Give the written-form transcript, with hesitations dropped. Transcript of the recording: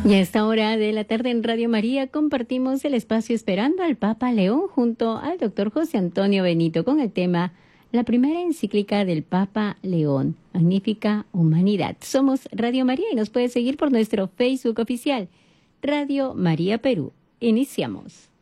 Y a esta hora de la tarde en Radio María compartimos el espacio Esperando al Papa León junto al doctor José Antonio Benito con el tema La primera encíclica del Papa León, Magnífica Humanidad. Somos Radio María y nos puede seguir por nuestro Facebook oficial, Radio María Perú. Iniciamos.